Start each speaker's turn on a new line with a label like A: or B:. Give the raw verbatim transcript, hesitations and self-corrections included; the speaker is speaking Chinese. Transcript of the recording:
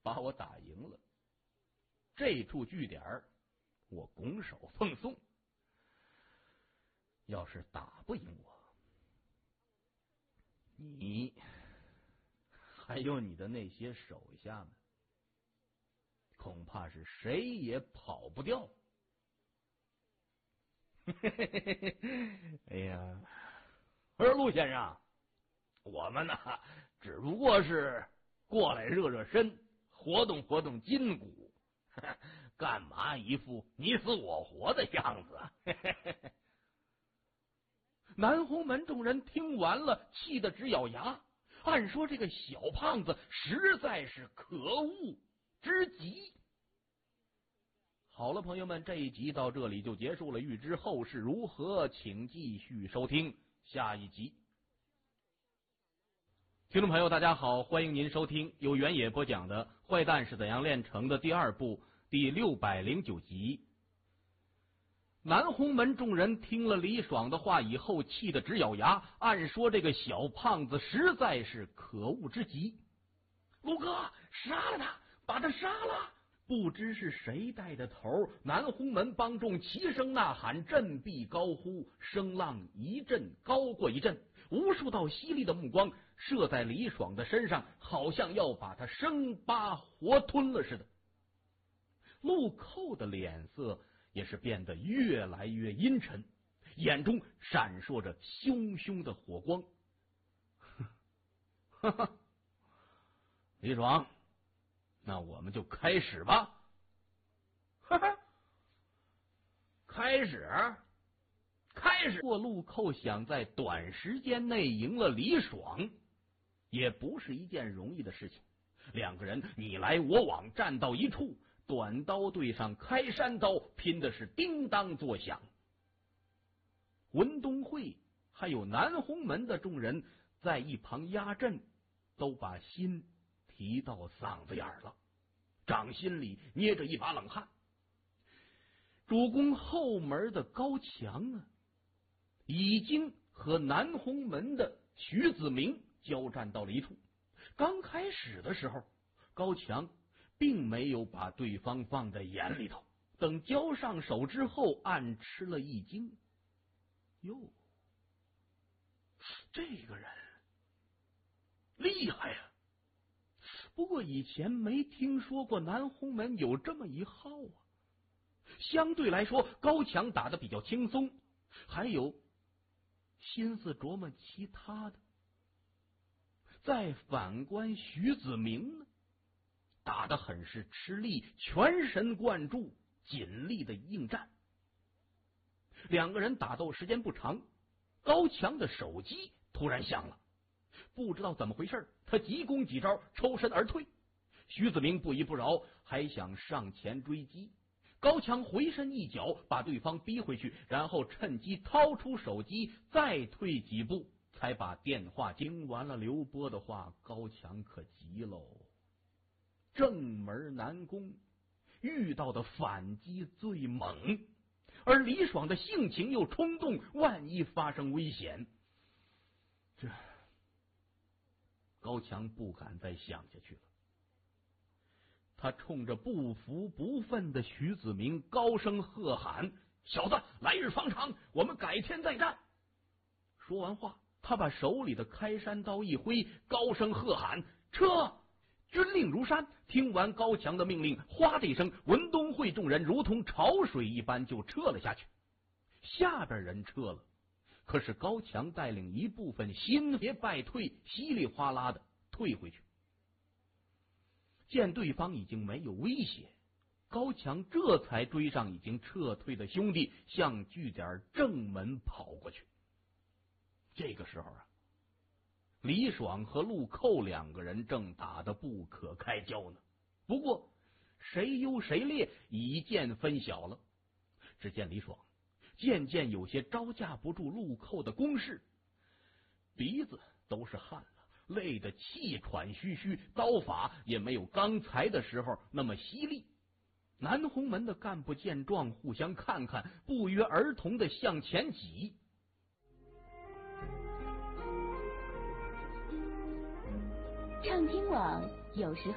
A: 把我打赢了。这处据点我拱手奉送。要是打不赢我，你还有你的那些手下们，恐怕是谁也跑不掉。哎呀，我说陆先生，我们呢只不过是过来热热身，活动活动筋骨，干嘛一副你死我活的样子啊？南红门众人听完了，气得直咬牙。按说这个小胖子实在是可恶之极。好了，朋友们，这一集到这里就结束了。欲知后事如何，请继续收听下一集。听众朋友，大家好，欢迎您收听由原野播讲的《坏蛋是怎样炼成的》第二部第六百零九集。南红门众人听了李爽的话以后，气得直咬牙。按说这个小胖子实在是可恶之极。陆哥，杀了他，把他杀了！不知是谁带的头，南红门帮众齐声呐喊，振臂高呼，声浪一阵高过一阵，无数道犀利的目光射在李爽的身上，好像要把他生扒活吞了似的。陆寇的脸色也是变得越来越阴沉，眼中闪烁着凶凶的火光。哈哈，李爽，那我们就开始吧。哈哈，开始，开始。过陆寇想在短时间内赢了李爽，也不是一件容易的事情。两个人你来我往，站到一处，短刀对上开山刀，拼的是叮当作响。文东会还有南红门的众人在一旁压阵，都把心提到嗓子眼了，掌心里捏着一把冷汗。主攻后门的高强啊，已经和南红门的徐子明交战到了一处。刚开始的时候，高强并没有把对方放在眼里头，等交上手之后，暗吃了一惊。哟，这个人厉害呀！不过以前没听说过南红门有这么一号啊。相对来说，高强打得比较轻松，还有心思琢磨其他的。再反观徐子明呢，打得很是吃力，全神贯注，尽力的应战。两个人打斗时间不长，高强的手机突然响了，不知道怎么回事，他急攻几招，抽身而退。徐子明不依不饶，还想上前追击。高强回身一脚把对方逼回去，然后趁机掏出手机，再退几步，才把电话听完了。刘波的话，高强可急喽。正门难攻，遇到的反击最猛，而李爽的性情又冲动，万一发生危险，这高强不敢再想下去了。他冲着不服不忿的徐子明高声喝喊：“小子，来日方长，我们改天再战！”说完话，他把手里的开山刀一挥，高声喝喊：“撤！”军令如山。听完高强的命令，哗的一声，文东会众人如同潮水一般就撤了下去。下边人撤了，可是高强带领一部分新别败退，稀里哗啦的退回去。见对方已经没有威胁，高强这才追上已经撤退的兄弟，向据点正门跑过去。这个时候啊，李爽和陆寇两个人正打得不可开交呢。不过谁优谁劣已见分晓了。只见李爽渐渐有些招架不住陆寇的攻势，鼻子都是汗了，累得气喘吁吁，刀法也没有刚才的时候那么犀利。南红门的干部见状，互相看看，不约而同的向前挤。
B: 畅听网有时